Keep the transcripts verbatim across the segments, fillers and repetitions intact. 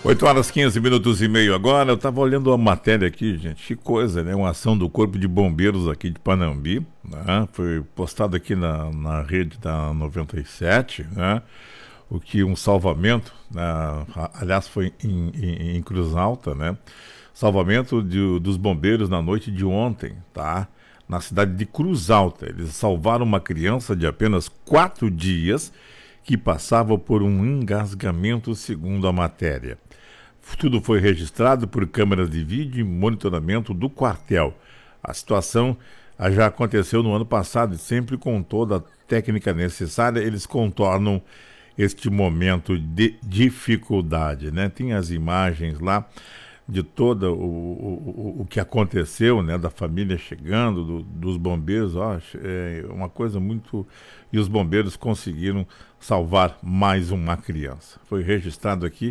oito horas, quinze minutos e meio agora. Eu estava olhando uma matéria aqui, gente. Que coisa, né? Uma ação do Corpo de Bombeiros aqui de Panambi, né? Foi postado aqui na, na rede da noventa e sete, né? O que um salvamento, né? Aliás, foi em, em, em Cruz Alta, né? Salvamento de, dos bombeiros na noite de ontem, tá? Na cidade de Cruz Alta. Eles salvaram uma criança de apenas quatro dias que passava por um engasgamento, segundo a matéria. Tudo foi registrado por câmeras de vídeo e monitoramento do quartel. A situação já aconteceu no ano passado e sempre com toda a técnica necessária, eles contornam este momento de dificuldade, né? Tem as imagens lá de todo o, o, o que aconteceu, né? Da família chegando, do, dos bombeiros, ó, é uma coisa muito... E os bombeiros conseguiram salvar mais uma criança. Foi registrado aqui.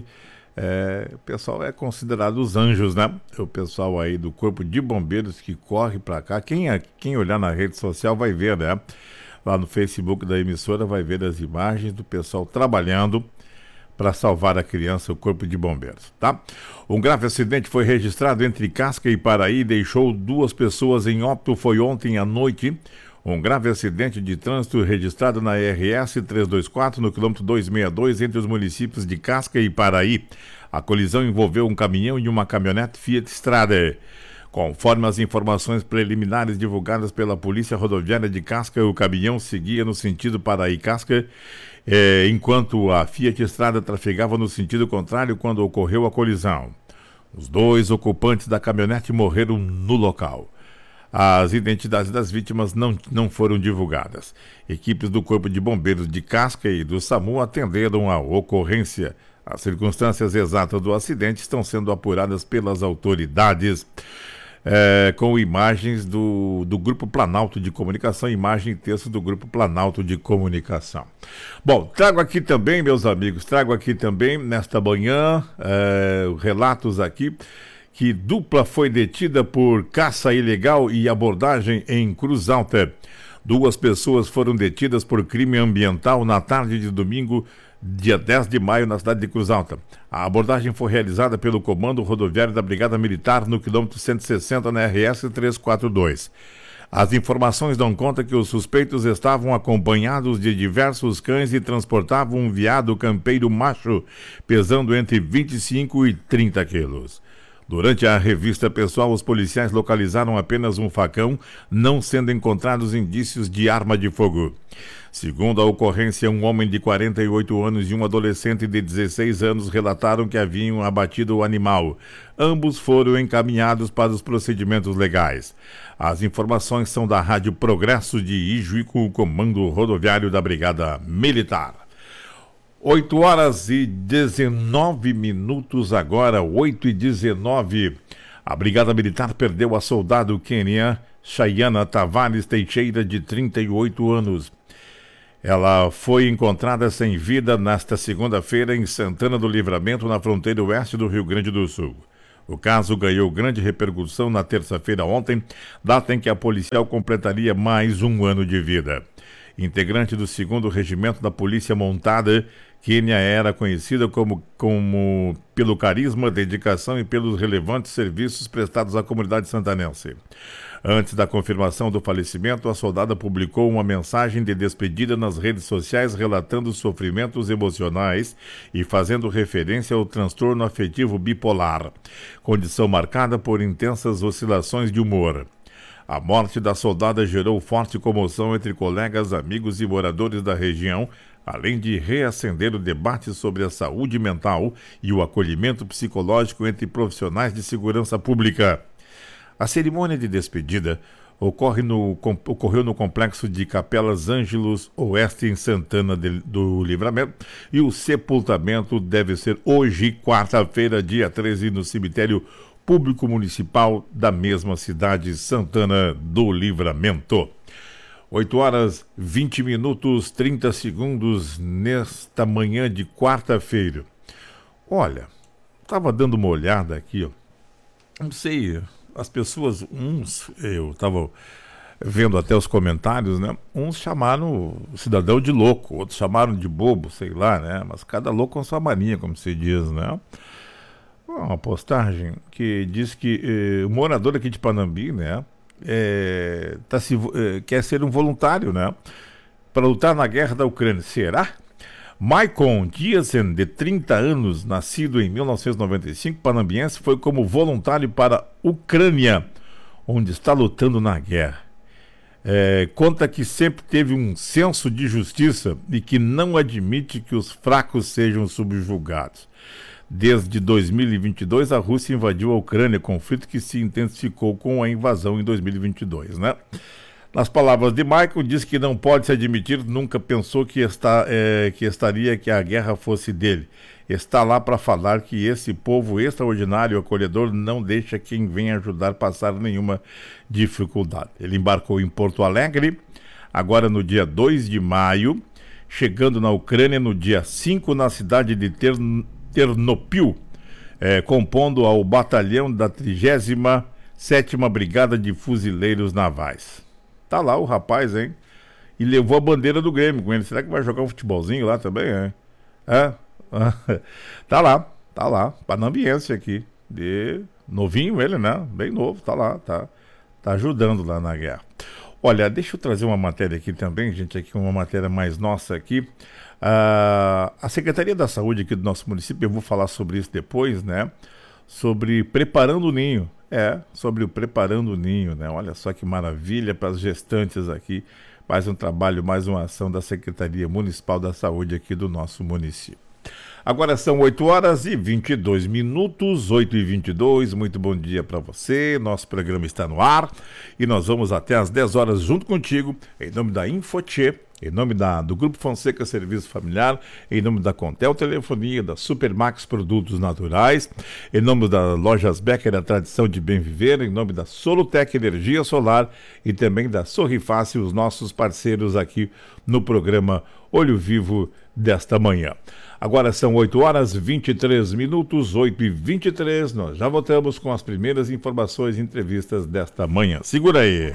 É, o pessoal é considerado os anjos, né? O pessoal aí do Corpo de Bombeiros que corre para cá. Quem, quem olhar na rede social vai ver, né? Lá no Facebook da emissora vai ver as imagens do pessoal trabalhando para salvar a criança, o Corpo de Bombeiros, tá? Um grave acidente foi registrado entre Casca e Paraí e deixou duas pessoas em óbito. Foi ontem à noite. Um grave acidente de trânsito registrado na R S trezentos e vinte e quatro, no quilômetro duzentos e sessenta e dois, entre os municípios de Casca e Paraí. A colisão envolveu um caminhão e uma caminhonete Fiat Strada. Conforme as informações preliminares divulgadas pela Polícia Rodoviária de Casca, o caminhão seguia no sentido Paraí-Casca, eh, enquanto a Fiat Strada trafegava no sentido contrário quando ocorreu a colisão. Os dois ocupantes da caminhonete morreram no local. As identidades das vítimas não, não foram divulgadas. Equipes do Corpo de Bombeiros de Casca e do SAMU atenderam a ocorrência. As circunstâncias exatas do acidente estão sendo apuradas pelas autoridades. É, com imagens do, do Grupo Planalto de Comunicação, imagem e texto do Grupo Planalto de Comunicação. Bom, trago aqui também, meus amigos, trago aqui também, nesta manhã, é, relatos aqui, que dupla foi detida por caça ilegal e abordagem em Cruz Alta. Duas pessoas foram detidas por crime ambiental na tarde de domingo, dia dez de maio, na cidade de Cruz Alta. A abordagem foi realizada pelo Comando Rodoviário da Brigada Militar no quilômetro cento e sessenta na R S trezentos e quarenta e dois. As informações dão conta que os suspeitos estavam acompanhados de diversos cães e transportavam um veado campeiro macho, pesando entre vinte e cinco e trinta quilos. Durante a revista pessoal, os policiais localizaram apenas um facão, não sendo encontrados indícios de arma de fogo. Segundo a ocorrência, um homem de quarenta e oito anos e um adolescente de dezesseis anos relataram que haviam abatido o animal. Ambos foram encaminhados para os procedimentos legais. As informações são da Rádio Progresso de Ijuí, com o Comando Rodoviário da Brigada Militar. oito horas e dezenove minutos agora, oito e dezenove. A Brigada Militar perdeu a soldado quênia Chayana Tavares Teixeira, de trinta e oito anos. Ela foi encontrada sem vida nesta segunda-feira em Santana do Livramento, na fronteira oeste do Rio Grande do Sul. O caso ganhou grande repercussão na terça-feira ontem, data em que a policial completaria mais um ano de vida. Integrante do segundo Regimento da Polícia Montada, Quênia era conhecida como, como pelo carisma, dedicação e pelos relevantes serviços prestados à comunidade santanense. Antes da confirmação do falecimento, a soldada publicou uma mensagem de despedida nas redes sociais relatando sofrimentos emocionais e fazendo referência ao transtorno afetivo bipolar, condição marcada por intensas oscilações de humor. A morte da soldada gerou forte comoção entre colegas, amigos e moradores da região, além de reacender o debate sobre a saúde mental e o acolhimento psicológico entre profissionais de segurança pública. A cerimônia de despedida ocorre no, ocorreu no complexo de Capelas Ângelos Oeste, em Santana de, do Livramento, e o sepultamento deve ser hoje, quarta-feira, dia treze, no cemitério público municipal da mesma cidade, Santana do Livramento. oito horas, vinte minutos, trinta segundos, nesta manhã de quarta-feira. Olha, estava dando uma olhada aqui, ó. Não sei, as pessoas, uns, eu estava vendo até os comentários, né? Uns chamaram o cidadão de louco, outros chamaram de bobo, sei lá, né? Mas cada louco com sua mania, como se diz, né? uma postagem que diz que eh, o morador aqui de Panambi, né, é, tá se, é, quer ser um voluntário, né, para lutar na guerra da Ucrânia. Será? Maicon Diasen, de trinta anos, nascido em mil novecentos e noventa e cinco, panambiense, foi como voluntário para a Ucrânia, onde está lutando na guerra. É, conta que sempre teve um senso de justiça e que não admite que os fracos sejam subjugados. Desde dois mil e vinte e dois, a Rússia invadiu a Ucrânia, conflito que se intensificou com a invasão em dois mil e vinte e dois, né? Nas palavras de Michael, diz que não pode se admitir, nunca pensou que, está, é, que estaria que a guerra fosse dele. Está lá para falar que esse povo extraordinário e acolhedor não deixa quem vem ajudar passar nenhuma dificuldade. Ele embarcou em Porto Alegre, agora no dia dois de maio, chegando na Ucrânia no dia cinco na cidade de Tern- Ternopil, é, compondo ao batalhão da trigésima sétima Brigada de Fuzileiros Navais. Tá lá o rapaz, hein? E levou a bandeira do Grêmio com ele. Será que vai jogar um futebolzinho lá também, hein? É? Tá lá, tá lá. Panambiense aqui. De novinho ele, né? Bem novo, tá lá, tá, tá ajudando lá na guerra. Olha, deixa eu trazer uma matéria aqui também, gente, aqui uma matéria mais nossa aqui. Ah, a Secretaria da Saúde aqui do nosso município, eu vou falar sobre isso depois, né? Sobre preparando o ninho. É, sobre o Preparando o Ninho, né? Olha só que maravilha para as gestantes aqui. Mais um trabalho, mais uma ação da Secretaria Municipal da Saúde aqui do nosso município. Agora são oito horas e vinte e dois minutos, oito e vinte e dois. Muito bom dia para você. Nosso programa está no ar e nós vamos até às dez horas junto contigo, em nome da Infotê, em nome da, do Grupo Fonseca Serviço Familiar, em nome da Contel Telefonia, da Supermax Produtos Naturais, em nome da Lojas Becker, a tradição de bem viver, em nome da Solutec Energia Solar e também da Sorrifácil, os nossos parceiros aqui no programa Olho Vivo desta manhã. Agora são oito horas e vinte e três minutos, oito e vinte e três, nós já voltamos com as primeiras informações e entrevistas desta manhã. Segura aí!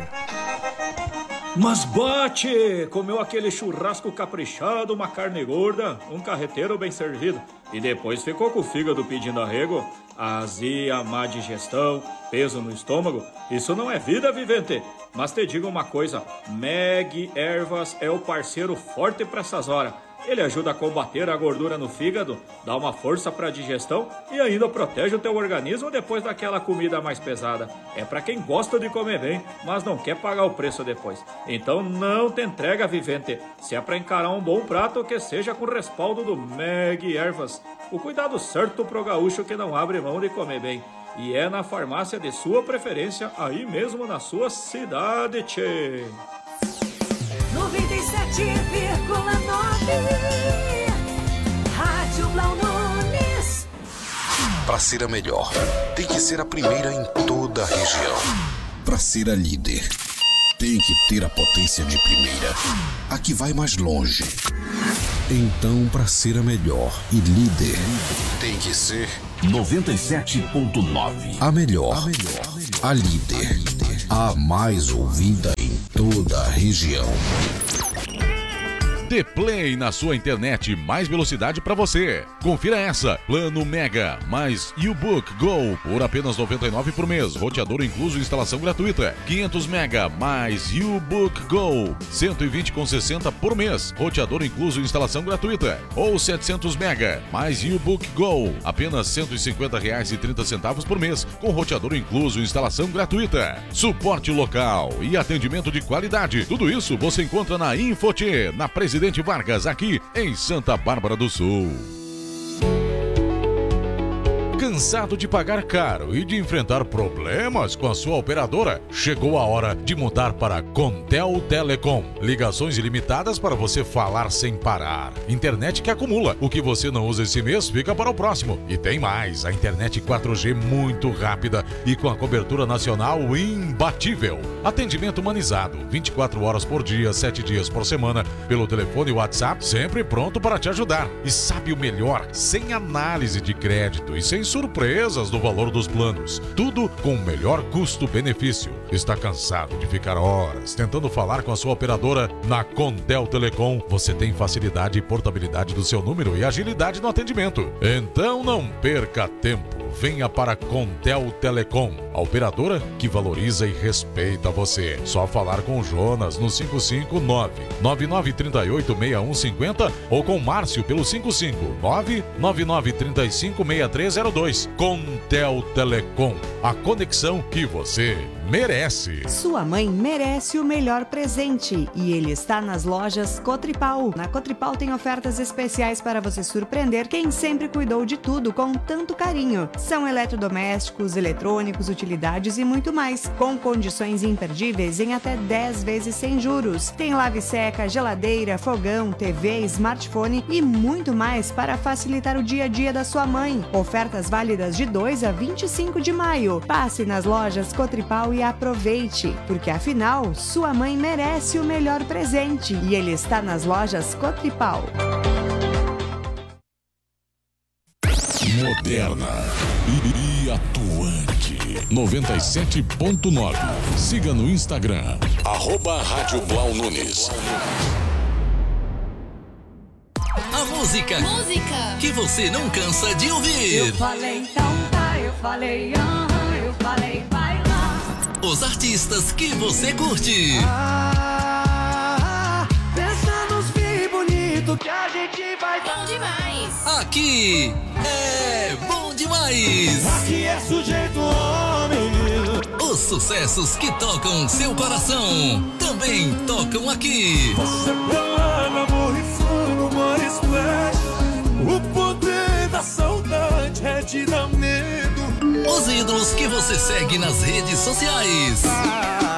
Mas bate! Comeu aquele churrasco caprichado, uma carne gorda, um carreteiro bem servido. E depois ficou com o fígado pedindo arrego. Azia, má digestão, peso no estômago. Isso não é vida, vivente. Mas te digo uma coisa, Meg Ervas é o parceiro forte para essas horas. Ele ajuda a combater a gordura no fígado, dá uma força para a digestão e ainda protege o teu organismo depois daquela comida mais pesada. É para quem gosta de comer bem, mas não quer pagar o preço depois. Então não te entrega, vivente. Se é para encarar um bom prato, que seja com respaldo do Meg Ervas. O cuidado certo pro gaúcho que não abre mão de comer bem. E é na farmácia de sua preferência, aí mesmo na sua cidade, tchê. noventa e sete vírgula nove Rádio Blau Nunes. Para ser a melhor, tem que ser a primeira em toda a região. Para ser a líder, tem que ter a potência de primeira, a que vai mais longe. Então, para ser a melhor e líder, tem que ser noventa e sete ponto nove. A melhor, a melhor, a líder, a mais ouvida em toda a região. Dê Play na sua internet, mais velocidade para você. Confira essa, Plano Mega, mais U-Book Go, por apenas noventa e nove reais por mês. Roteador incluso, instalação gratuita. quinhentos mega, mais U-Book Go, cento e vinte reais e sessenta centavos por mês. Roteador incluso, instalação gratuita. Ou setecentos mega, mais U-Book Go, apenas cento e cinquenta reais e trinta centavos por mês, com roteador incluso, instalação gratuita. Suporte local e atendimento de qualidade. Tudo isso você encontra na Infotê, na Presidente Vargas, aqui em Santa Bárbara do Sul. Cansado de pagar caro e de enfrentar problemas com a sua operadora? Chegou a hora de mudar para Contel Telecom. Ligações ilimitadas para você falar sem parar. Internet que acumula. O que você não usa esse mês fica para o próximo. E tem mais, a internet quatro G muito rápida e com a cobertura nacional imbatível. Atendimento humanizado, vinte e quatro horas por dia, sete dias por semana, pelo telefone e WhatsApp, sempre pronto para te ajudar. E sabe o melhor? Sem análise de crédito e sem surpresas do valor dos planos. Tudo com o melhor custo-benefício. Está cansado de ficar horas tentando falar com a sua operadora? Na Contel Telecom, você tem facilidade e portabilidade do seu número e agilidade no atendimento. Então não perca tempo. venha para Contel Telecom, a operadora que valoriza e respeita você. Só falar com o Jonas no cinco cinco nove, nove nove três oito, seis um cinco zero ou com o Márcio pelo cinco cinco nove, nove nove três cinco, seis três zero dois. Contel Telecom, a conexão que você merece. Sua mãe merece o melhor presente e ele está nas lojas Cotripal. Na Cotripal tem ofertas especiais para você surpreender quem sempre cuidou de tudo com tanto carinho. São eletrodomésticos, eletrônicos, utilidades e muito mais, com condições imperdíveis em até dez vezes sem juros. Tem lave-seca, geladeira, fogão, T V, smartphone e muito mais para facilitar o dia a dia da sua mãe. Ofertas válidas de dois a vinte e cinco de maio. Passe nas lojas Cotripal e aproveite, porque afinal, sua mãe merece o melhor presente e ele está nas lojas Cotripal. Moderna e atuante. noventa e sete ponto nove. Siga no Instagram, arroba Rádio Blau Nunes. A música, música que você não cansa de ouvir. Eu falei então tá, eu falei aham, eu falei vai lá. Os artistas que você curte. Ah, pensa nos filhos bonitos que a gente vai dar. Bom demais. Aqui é bom demais. Aqui é sujeito homem. Os sucessos que tocam seu coração também tocam aqui. Você pela amor e fogo, amor splash. O poder da saudade é te dar medo. Os ídolos que você segue nas redes sociais. Ah,